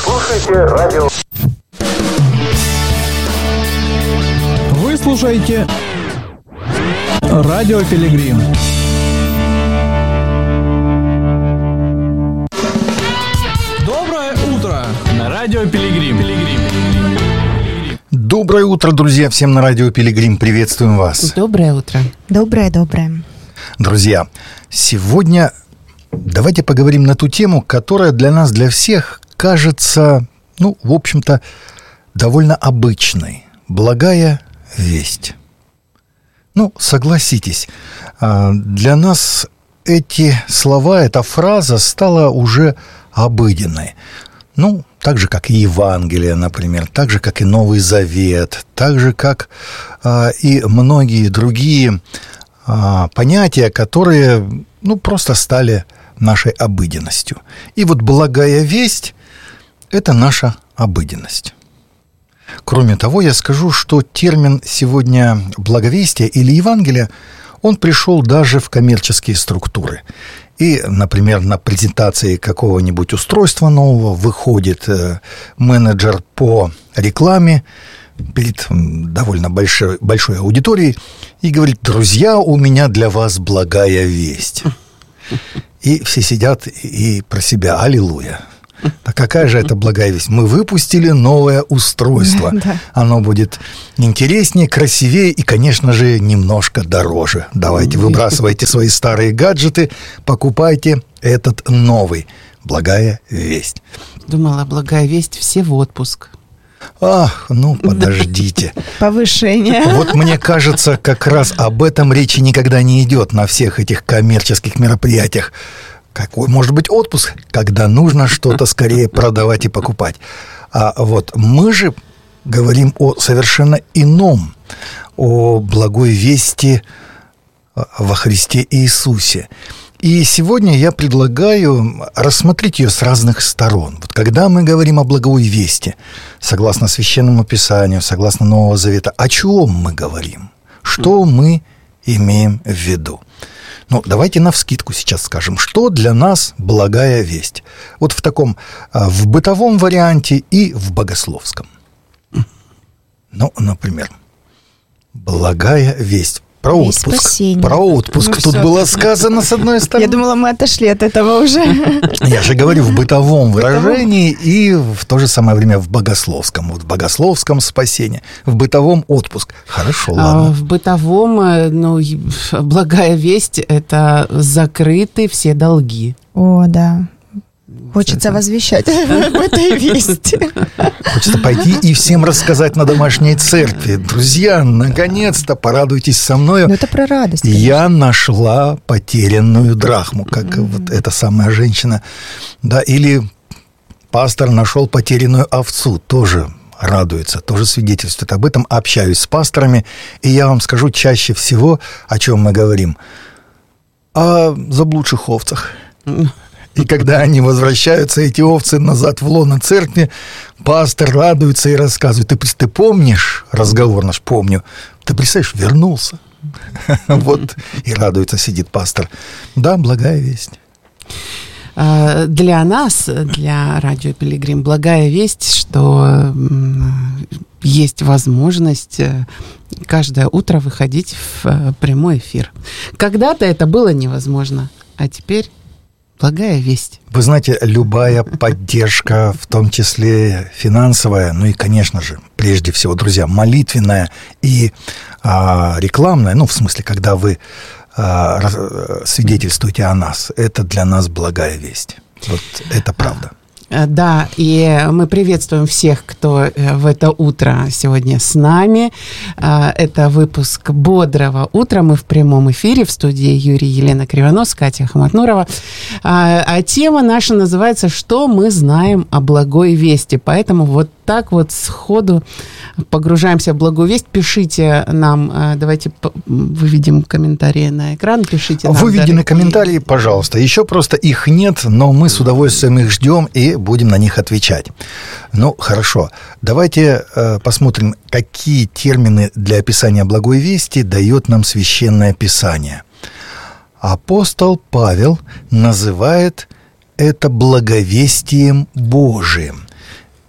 Слушайте радио. Вы слушаете Радио Пилигрим. Доброе утро на Радио Пилигрим. Доброе утро, друзья! Всем на Радио Пилигрим приветствуем вас. Доброе утро. Доброе. Друзья, сегодня давайте поговорим на ту тему, которая для нас, для всех, кажется, в общем-то, довольно обычной. Благая весть. Согласитесь, для нас эти слова, эта фраза стала уже обыденной. Так же, как и Евангелие, например, так же, как и Новый Завет, так же, как и многие другие понятия, которые, просто стали нашей обыденностью. И вот благая весть – это наша обыденность. Кроме того, я скажу, что термин сегодня «благовестие» или «Евангелие», он пришел даже в коммерческие структуры. И, например, на презентации какого-нибудь устройства нового выходит менеджер по рекламе перед довольно большой аудиторией и говорит: «Друзья, у меня для вас благая весть». И все сидят и про себя: «Аллилуйя». А какая же это благая весть? Мы выпустили новое устройство. Да. Оно будет интереснее, красивее и, конечно же, немножко дороже. Давайте, выбрасывайте свои старые гаджеты, покупайте этот новый. Благая весть. Думала, благая весть, все в отпуск. Ах, подождите. Повышение. Вот мне кажется, как раз об этом речи никогда не идет на всех этих коммерческих мероприятиях. Какой может быть отпуск, когда нужно что-то скорее продавать и покупать? А вот мы же говорим о совершенно ином, о благой вести во Христе Иисусе. И сегодня я предлагаю рассмотреть ее с разных сторон. Вот когда мы говорим о благой вести, согласно Священному Писанию, согласно Нового Завета, о чем мы говорим? Что мы имеем в виду? Давайте навскидку сейчас скажем, что для нас благая весть. Вот в таком, в бытовом варианте и в богословском. Например, благая весть. Про отпуск. Спасение. Про отпуск тут было сказано с одной стороны. Я думала, мы отошли от этого уже. Я же говорю в бытовом выражении и в то же самое время в богословском. Вот в богословском спасение, в бытовом отпуск. Хорошо, ладно. В бытовом, благая весть – это закрыты все долги. О, да. Хочется возвещать об этой вести. Хочется пойти и всем рассказать на домашней церкви. Друзья, наконец-то порадуйтесь со мной. Это про радость. Конечно. Я нашла потерянную драхму, как вот эта самая женщина. Да, или пастор нашел потерянную овцу, тоже радуется, тоже свидетельствует об этом. Общаюсь с пасторами, и я вам скажу чаще всего, о чем мы говорим. О заблудших овцах. И когда они возвращаются, эти овцы, назад в лоно церкви, пастор радуется и рассказывает: ты помнишь разговор наш? Помню. Ты представляешь, вернулся. Вот и радуется, сидит пастор. Да, благая весть. Для нас, для Радио Пилигрим, благая весть, что есть возможность каждое утро выходить в прямой эфир. Когда-то это было невозможно, а теперь благая весть. Вы знаете, любая поддержка, в том числе финансовая, и, конечно же, прежде всего, друзья, молитвенная и рекламная, в смысле, когда вы свидетельствуете о нас, это для нас благая весть. Вот это правда. Да, и мы приветствуем всех, кто в это утро сегодня с нами. Это выпуск «Бодрого утра». Мы в прямом эфире в студии Юрий, Елена Кривонос, Катя Хаматнурова. А тема наша называется «Что мы знаем о благой вести?». Поэтому вот так вот сходу погружаемся в благую весть. Пишите нам, давайте выведем комментарии на экран, пишите нам. Выведены комментарии, пожалуйста. Еще просто их нет, но мы с удовольствием их ждем и будем на них отвечать. Хорошо. Давайте посмотрим, какие термины для описания благой вести дает нам Священное Писание. Апостол Павел называет это благовестием Божиим.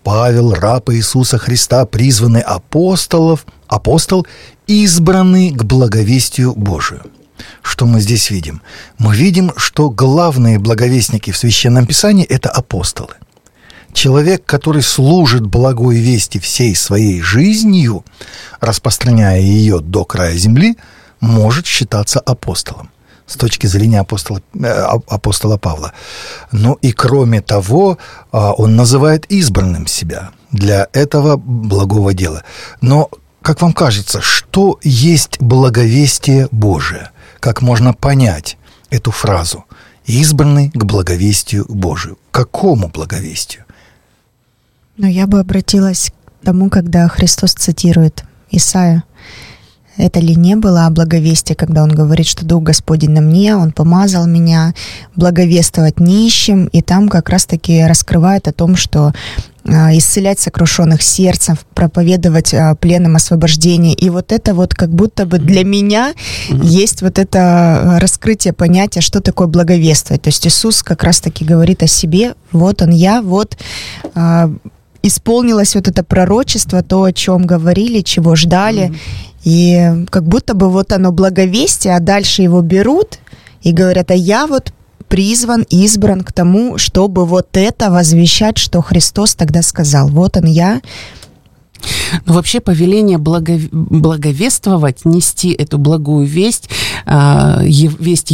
Павел, раб Иисуса Христа, призванный апостол, избранный к благовестию Божию. Что мы здесь видим? Мы видим, что главные благовестники в Священном Писании – это апостолы. Человек, который служит благой вести всей своей жизнью, распространяя ее до края земли, может считаться апостолом с точки зрения апостола Павла. Ну и кроме того, он называет избранным себя для этого благого дела. Но, как вам кажется, что есть благовестие Божие? Как можно понять эту фразу? Избранный к благовестию Божию. К какому благовестию? Но я бы обратилась к тому, когда Христос цитирует Исаию. Это ли не было о благовестии, когда он говорит, что Дух Господень на мне, Он помазал меня благовествовать нищим, и там как раз-таки раскрывает о том, что исцелять сокрушенных сердцем, проповедовать пленным освобождение. И вот это вот как будто бы для меня есть вот это раскрытие понятия, что такое благовествовать. То есть Иисус как раз-таки говорит о себе, вот Он я, вот исполнилось вот это пророчество, то, о чем говорили, чего ждали. И как будто бы вот оно благовестие, а дальше его берут и говорят, а я вот призван, избран к тому, чтобы вот это возвещать, что Христос тогда сказал. Вот Он я. Ну, вообще повеление благовествовать, нести эту благую весть, весть